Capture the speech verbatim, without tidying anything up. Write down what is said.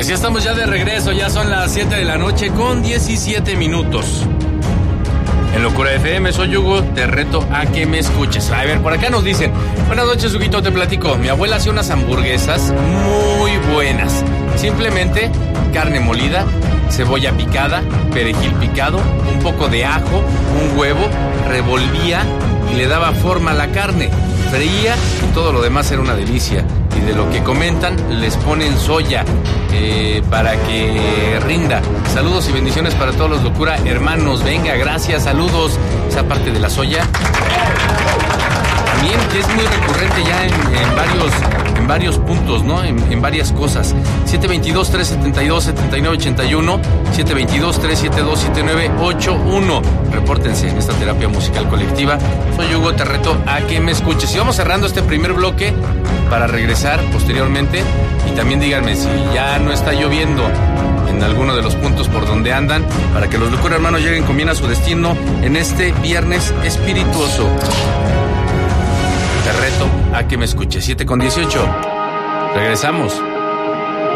Pues ya estamos ya de regreso, ya son las siete de la noche con diecisiete minutos. En Locura F M, soy Hugo, te reto a que me escuches. A ver, por acá nos dicen, buenas noches, Huguito, te platico. Mi abuela hacía unas hamburguesas muy buenas. Simplemente carne molida, cebolla picada, perejil picado, un poco de ajo, un huevo, revolvía y le daba forma a la carne. Freía y todo lo demás era una delicia. Y de lo que comentan, les ponen soya eh, para que rinda. Saludos y bendiciones para todos los Locura hermanos. Venga, gracias, saludos. Esa parte de la soya también, que es muy recurrente ya en, en varios en varios puntos, ¿no? En, en varias cosas. siete dos dos, tres siete dos, siete nueve ocho uno, siete dos dos, tres siete dos, siete nueve ocho uno. Repórtense en esta terapia musical colectiva. Soy Hugo, te reto a que me escuches. Y vamos cerrando este primer bloque para regresar posteriormente. Y también díganme si ya no está lloviendo en alguno de los puntos por donde andan, para que los Locura hermanos lleguen con bien a su destino en este viernes espirituoso. Te reto a que me escuches. siete con dieciocho. Regresamos.